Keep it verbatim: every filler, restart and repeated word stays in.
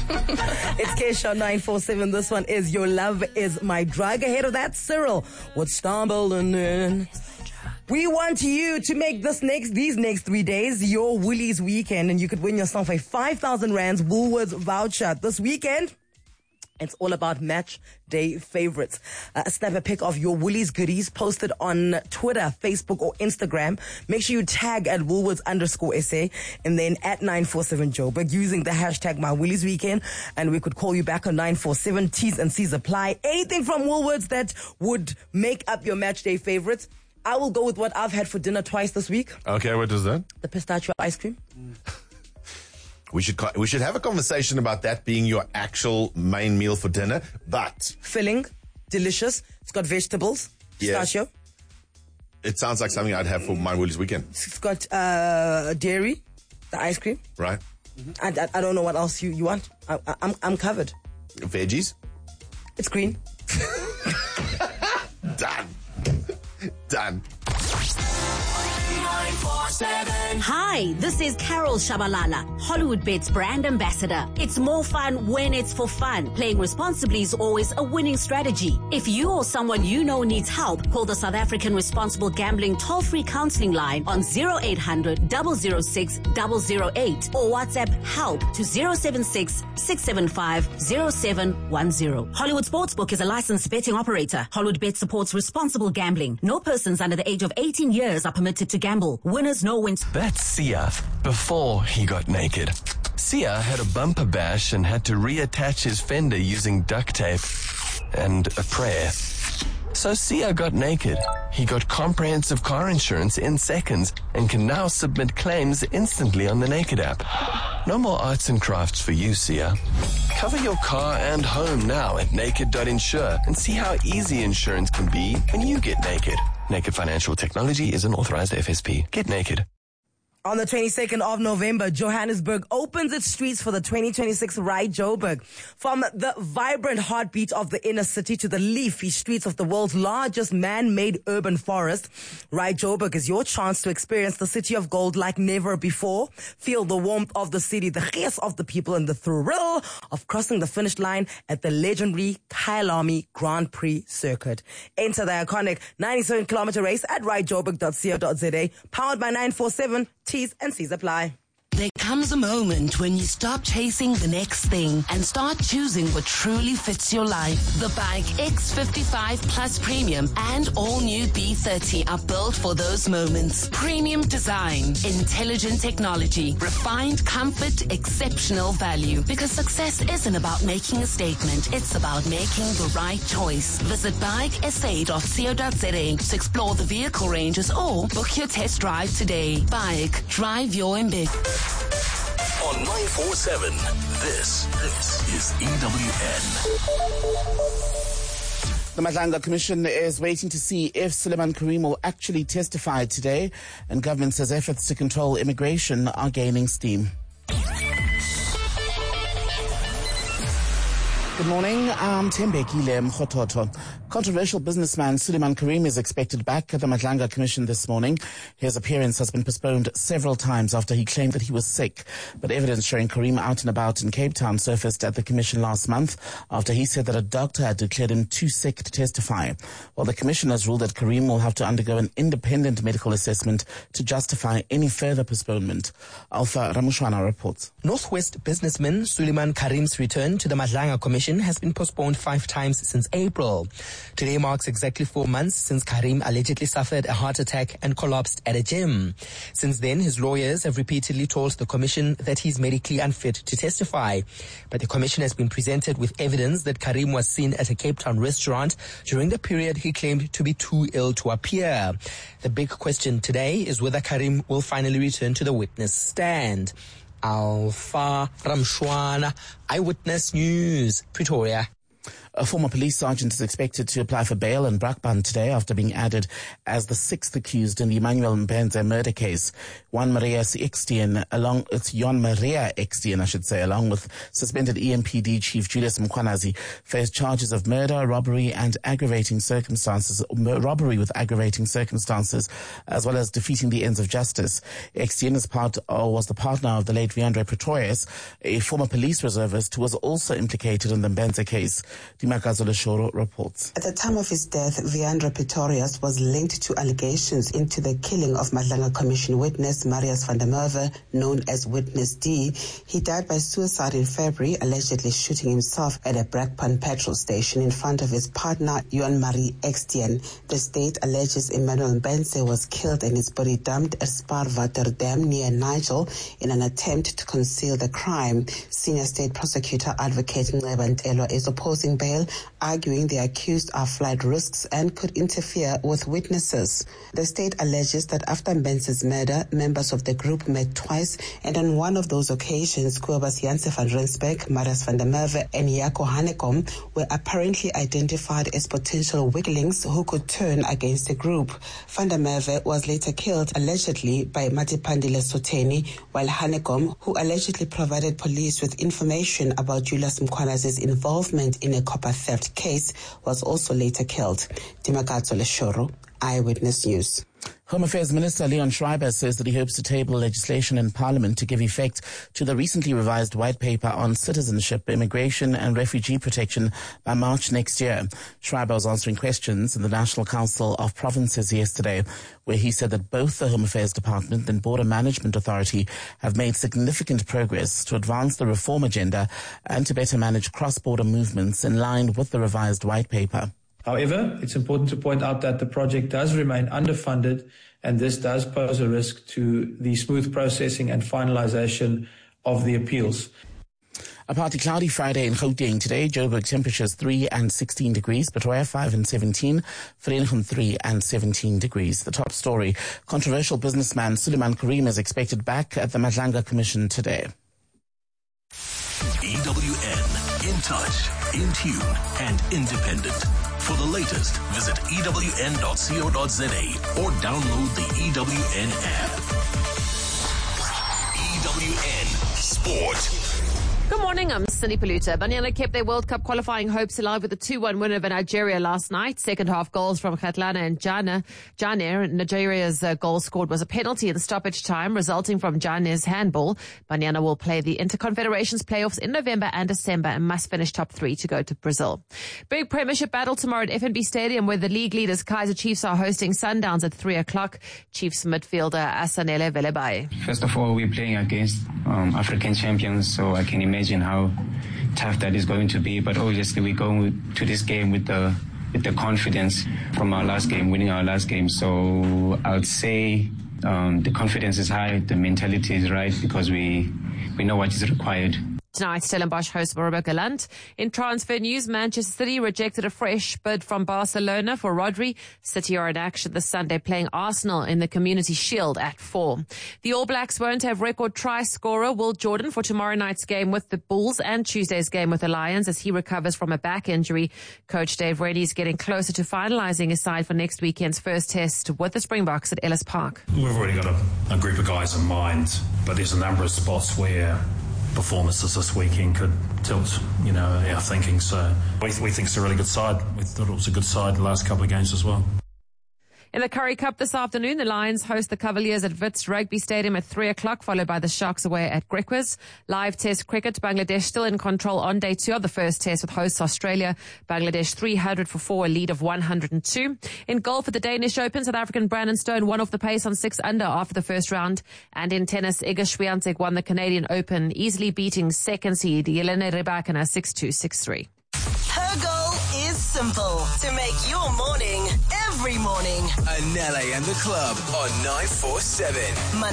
It's Kesha nine four seven. This one is Your Love Is My Drug. Ahead of that, Cyril with Stumbling In. We want you to make this next, these next three days your Woolies weekend, and you could win yourself a five thousand rands Woolworths voucher. This weekend, it's all about match day favorites. Uh, snap a pic of your Woolies goodies, post it on Twitter, Facebook, or Instagram. Make sure you tag at Woolworths underscore S A and then at nine four seven Joburg using the hashtag My Woolies Weekend. And we could call you back on nine four seven. T's and C's apply. Anything from Woolworths that would make up your match day favorites. I will go with what I've had for dinner twice this week. Okay, what is that? The pistachio ice cream. Mm. We should we should have a conversation about that being your actual main meal for dinner, but... Filling, delicious. It's got vegetables, pistachio. Yes. It sounds like something I'd have for my Woolies weekend. It's got uh, dairy, the ice cream. Right. Mm-hmm. I, I, I don't know what else you, you want. I, I, I'm I'm covered. Veggies? It's green. Done. Done. Hi, this is Carol Shabalala, Hollywood Bets brand ambassador. It's more fun when it's for fun. Playing responsibly is always a winning strategy. If you or someone you know needs help, call the South African Responsible Gambling toll-free counseling line on zero eight hundred, double oh six, double oh eight or WhatsApp help to zero seven six, six seven five, zero seven one zero. Hollywood Sportsbook is a licensed betting operator. Hollywood Bet supports responsible gambling. No persons under the age of eighteen years are permitted to gamble. Winners no wins. That's Sia before he got naked. Sia had a bumper bash and had to reattach his fender using duct tape and a prayer. So Sia got naked. He got comprehensive car insurance in seconds and can now submit claims instantly on the Naked app. No more arts and crafts for you, Sia. Cover your car and home now at naked dot insure and see how easy insurance can be when you get naked. Naked Financial Technology is an authorized F S P. Get naked. On the twenty-second of November, Johannesburg opens its streets for the twenty twenty-six Ride Joburg. From the vibrant heartbeat of the inner city to the leafy streets of the world's largest man-made urban forest, Ride Joburg is your chance to experience the city of gold like never before. Feel the warmth of the city, the chaos of the people, and the thrill of crossing the finish line at the legendary Kyalami Grand Prix circuit. Enter the iconic ninety-seven kilometer race at ride joburg dot co dot za, powered by nine four seven. T's and C's apply. There comes a moment when you stop chasing the next thing and start choosing what truly fits your life. The Bike X fifty-five Plus Premium and all new B thirty are built for those moments. Premium design, intelligent technology, refined comfort, exceptional value. Because success isn't about making a statement, it's about making the right choice. Visit bike s a dot co dot za to explore the vehicle ranges or book your test drive today. Bike, drive your ambition. On nine four seven, this, this is E W N. The Madlanga Commission is waiting to see if Suleiman Karim will actually testify today, and government says efforts to control immigration are gaining steam. Good morning, I'm Tembekile Mkhototo. Controversial businessman Suleiman Karim is expected back at the Madlanga Commission this morning. His appearance has been postponed several times after he claimed that he was sick. But evidence showing Karim out and about in Cape Town surfaced at the Commission last month after he said that a doctor had declared him too sick to testify. Well, the Commission has ruled that Karim will have to undergo an independent medical assessment to justify any further postponement. Alpha Ramushwana reports. Northwest businessman Suleiman Karim's return to the Madlanga Commission has been postponed five times since April. Today marks exactly four months since Karim allegedly suffered a heart attack and collapsed at a gym. Since then, his lawyers have repeatedly told the commission that he's medically unfit to testify. But the commission has been presented with evidence that Karim was seen at a Cape Town restaurant during the period he claimed to be too ill to appear. The big question today is whether Karim will finally return to the witness stand. Alpha Ramshwana, Eyewitness News, Pretoria. A former police sergeant is expected to apply for bail in Brakpan today after being added as the sixth accused in the Emmanuel Mbenze murder case. Juan Maria Extian, along it's Juan Maria Extian, I should say, along with suspended E M P D Chief Julius Mkhwanazi, face charges of murder, robbery, and aggravating circumstances, robbery with aggravating circumstances, as well as defeating the ends of justice. Extian is part, or was the partner of the late Viandre Pretorius, a former police reservist who was also implicated in the Mbenze case. Dimakazo Leshoro reports. At the time of his death, Viandre Pretorius was linked to allegations into the killing of Madlanga Commission witness Marius van der Merwe, known as Witness D. He died by suicide in February, allegedly shooting himself at a Brakpan petrol station in front of his partner, Juan Marie Extian. The state alleges Emmanuel Mbenze was killed and his body dumped at Spaarwater Dam near Nigel in an attempt to conceal the crime. Senior State Prosecutor Advocate Nceba Ntelwa is opposing bail, arguing the accused are flight risks and could interfere with witnesses. The state alleges that after Mbenze's murder, members of the group met twice, and on one of those occasions, Kobus Janse van Rensbeck, Marius van der Merwe, and Jaco Hanekom were apparently identified as potential weaklings who could turn against the group. Van der Merwe was later killed, allegedly, by Matipandile Soteni, while Hanekom, who allegedly provided police with information about Julius Mkhwanazi's involvement in a copper theft case, was also later killed. Dimakazo Leshoro, Eyewitness News. Home Affairs Minister Leon Schreiber says that he hopes to table legislation in Parliament to give effect to the recently revised white paper on citizenship, immigration and refugee protection by March next year. Schreiber was answering questions in the National Council of Provinces yesterday, where he said that both the Home Affairs Department and Border Management Authority have made significant progress to advance the reform agenda and to better manage cross-border movements in line with the revised white paper. However, it's important to point out that the project does remain underfunded, and this does pose a risk to the smooth processing and finalization of the appeals. A partly cloudy Friday in Gauteng today. Joburg temperatures three and sixteen degrees. Pretoria five and seventeen. Vereeniging three and seventeen degrees. The top story. Controversial businessman Suleiman Karim is expected back at the Madlanga Commission today. E W N, in touch, in tune, and independent. For the latest, visit E W N dot co dot za or download the E W N app. E W N Sport. Good morning, I'm Cindy Paluta. Banyana kept their World Cup qualifying hopes alive with a two one win over Nigeria last night. Second half goals from Khatlana and Jana. Jana, Nigeria's uh, goal scored was a penalty in stoppage time resulting from Jana's handball. Banyana will play the Interconfederations playoffs in November and December and must finish top three to go to Brazil. Big premiership battle tomorrow at F N B Stadium where the league leaders Kaizer Chiefs are hosting Sundowns at three o'clock. Chiefs midfielder Asanele Velebaye. First of all, we're playing against um, African champions, so I can imagine Imagine how tough that is going to be, but obviously we're going to this game with the with the confidence from our last game, winning our last game. So I would say um, the confidence is high, the mentality is right because we we know what is required. Tonight, Stellenbosch hosts Borussia Galant. In transfer news, Manchester City rejected a fresh bid from Barcelona for Rodri. City are in action this Sunday playing Arsenal in the Community Shield at four. The All Blacks won't have record try scorer Will Jordan for tomorrow night's game with the Bulls and Tuesday's game with the Lions as he recovers from a back injury. Coach Dave Reddy is getting closer to finalising his side for next weekend's first test with the Springboks at Ellis Park. We've already got a, a group of guys in mind, but there's a number of spots where performances this weekend could tilt, you know, our thinking. So we, we think it's a really good side. We thought it was a good side the last couple of games as well. In the Currie Cup this afternoon, the Lions host the Cavaliers at Wits Rugby Stadium at three o'clock, followed by the Sharks away at Griquas. Live test cricket, Bangladesh still in control on day two of the first test with hosts Australia. Bangladesh three hundred for four, a lead of one hundred two. In golf at the Danish Open, South African Brandon Stone won off the pace on six under after the first round. And in tennis, Iga Swiatek won the Canadian Open, easily beating second seed Jelena Rybakina six two, six three. Her goal is simple, to make your morning every morning. Anele and the club on nine four seven.